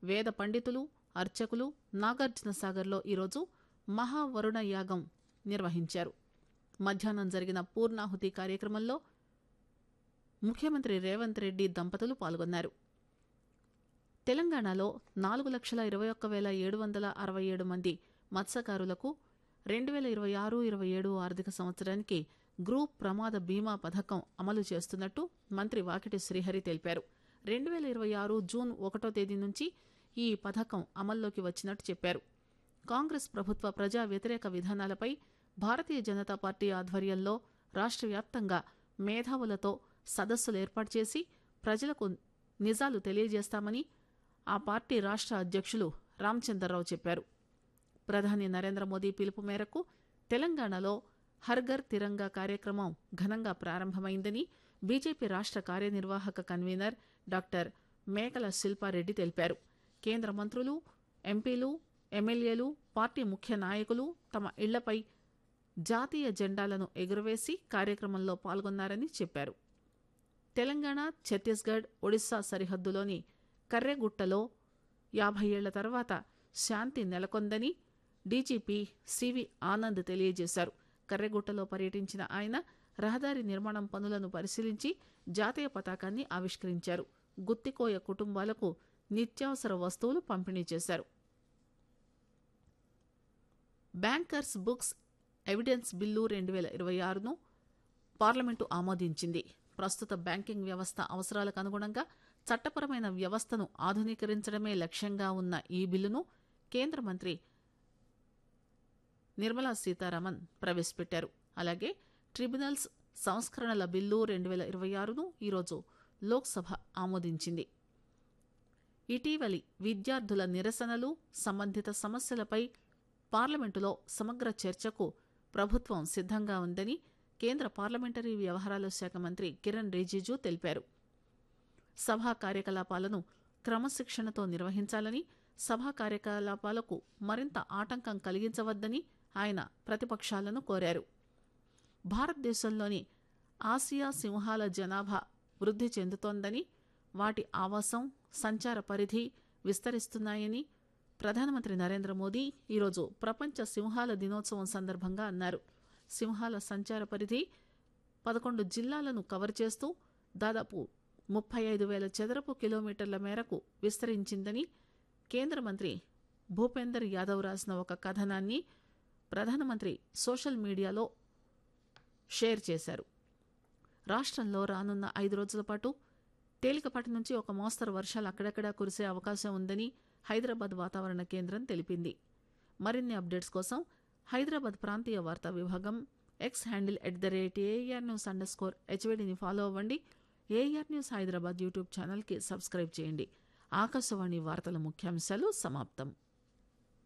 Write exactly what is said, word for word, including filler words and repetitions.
వేద పండితులు అర్చకులు నాగార్జున సాగర్లో ఈరోజు మహావరుణ యాగం నిర్వహించారు. మధ్యాహ్నం జరిగిన పూర్ణాహుతి కార్యక్రమంలో ముఖ్యమంత్రి రేవంత్ రెడ్డి దంపతులు పాల్గొన్నారు. తెలంగాణలో నాలుగు లక్షల ఇరవై ఒక్క వేల ఏడు వందల అరవై ఏడు మంది మత్స్యకారులకు రెండు వేల ఇరవై ఆరు ఇరవై ఏడు ఆర్థిక సంవత్సరానికి గ్రూప్ ప్రమాద బీమా పథకం అమలు చేస్తున్నట్టు మంత్రి వాకిటి శ్రీహరి తెలిపారు. రెండు వేల ఇరవై ఆరు జూన్ ఒకటో తేదీ నుంచి ఈ పథకం అమల్లోకి వచ్చినట్టు చెప్పారు. కాంగ్రెస్ ప్రభుత్వ ప్రజా వ్యతిరేక విధానాలపై భారతీయ జనతా పార్టీ ఆధ్వర్యంలో రాష్ట్ర వ్యాప్తంగా మేధావులతో సదస్సులు ఏర్పాటు చేసి ప్రజలకు నిజాలు తెలియజేస్తామని ఆ పార్టీ రాష్ట్ర అధ్యక్షులు రామచంద్రరావు చెప్పారు. ప్రధాని నరేంద్ర మోదీ పిలుపు మేరకు తెలంగాణలో హర్ఘర్ తిరంగా కార్యక్రమం ఘనంగా ప్రారంభమైందని బీజేపీ రాష్ట్ర కార్యనిర్వాహక కన్వీనర్ డాక్టర్ మేకల శిల్పారెడ్డి తెలిపారు. కేంద్ర మంత్రులు, ఎంపీలు, ఎమ్మెల్యేలు, పార్టీ ముఖ్య నాయకులు తమ ఇళ్లపై జాతీయ జెండాలను ఎగురవేసి కార్యక్రమంలో పాల్గొన్నారని చెప్పారు. తెలంగాణ, ఛత్తీస్గఢ్, ఒడిశా సరిహద్దులోని కర్రెగుట్టలో యాభై ఏళ్ల తర్వాత శాంతి నెలకొందని డీజీపీ సివి ఆనంద్ తెలియజేశారు. కర్రెగుట్టలో పర్యటించిన ఆయన రహదారి నిర్మాణం పనులను పరిశీలించి జాతీయ పతాకాన్ని ఆవిష్కరించారు. గుత్తికోయ కుటుంబాలకు నిత్యావసర వస్తువులు పంపిణీ చేశారు. బ్యాంకర్స్ బుక్స్ ఎవిడెన్స్ బిల్లు రెండు వేల ఇరవై ఆరును పార్లమెంటు ఆమోదించింది. ప్రస్తుత బ్యాంకింగ్ వ్యవస్థ అవసరాలకు అనుగుణంగా చట్టపరమైన వ్యవస్థను ఆధునీకరించడమే లక్ష్యంగా ఉన్న ఈ బిల్లును కేంద్ర మంత్రి నిర్మలా సీతారామన్ ప్రవేశపెట్టారు. అలాగే ట్రిబ్యునల్స్ సంస్కరణల బిల్లు రెండు వేల ఇరవై ఆరును ఈరోజు లోక్సభ ఆమోదించింది. ఇటీవలి విద్యార్థుల నిరసనలు, సంబంధిత సమస్యలపై పార్లమెంటులో సమగ్ర చర్చకు ప్రభుత్వం సిద్ధంగా ఉందని కేంద్ర పార్లమెంటరీ వ్యవహారాల శాఖ మంత్రి కిరణ్ రిజిజు తెలిపారు. సభా కార్యకలాపాలను క్రమశిక్షణతో నిర్వహించాలని, సభా కార్యకలాపాలకు మరింత ఆటంకం కలిగించవద్దని ఆయన ప్రతిపక్షాలను కోరారు. భారతదేశంలోని ఆసియా సింహాల జనాభా వృద్ధి చెందుతోందని, వాటి ఆవాసం, సంచార పరిధి విస్తరిస్తున్నాయని ప్రధానమంత్రి నరేంద్ర మోదీ ఈరోజు ప్రపంచ సింహాల దినోత్సవం సందర్భంగా అన్నారు. సింహాల సంచార పరిధి పదకొండు జిల్లాలను కవర్ చేస్తూ దాదాపు ముప్పై ఐదు వేల చదరపు కిలోమీటర్ల మేరకు విస్తరించిందని కేంద్ర మంత్రి భూపేందర్ యాదవ్ రాసిన ఒక కథనాన్ని ప్రధానమంత్రి సోషల్ మీడియాలో షేర్ చేశారు. రాష్ట్రంలో రానున్న ఐదు రోజుల పాటు తేలికపాటి నుంచి ఒక మోస్తరు వర్షాలు అక్కడక్కడా కురిసే అవకాశం ఉందని హైదరాబాద్ వాతావరణ కేంద్రం తెలిపింది. మరిన్ని అప్డేట్స్ కోసం హైదరాబాద్ ప్రాంతీయ వార్తా విభాగం X handle at the rate AR news under score హెచ్వైడిని follow అవ్వండి. ఏఆర్ న్యూస్ హైదరాబాద్ యూట్యూబ్ ఛానల్కి సబ్స్క్రైబ్ చేయండి. ఆకాశవాణి వార్తల ముఖ్యాంశాలు సమాప్తం.